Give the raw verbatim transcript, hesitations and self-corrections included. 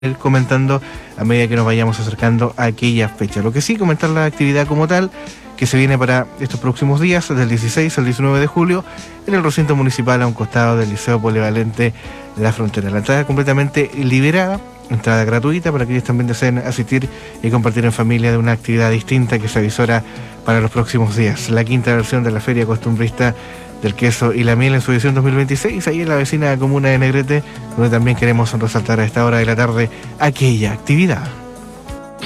ir comentando a medida que nos vayamos acercando a aquella fecha. Lo que sí, comentar la actividad como tal, que se viene para estos próximos días, del dieciséis al diecinueve de julio, en el recinto municipal a un costado del Liceo Polivalente La Frontera. La entrada es completamente liberada, entrada gratuita para aquellos también deseen asistir y compartir en familia de una actividad distinta que se avisora para los próximos días. La quinta versión de la Feria Costumbrista del Queso y la Miel en su edición dos mil veintiséis, ahí en la vecina comuna de Negrete, donde también queremos resaltar a esta hora de la tarde aquella actividad.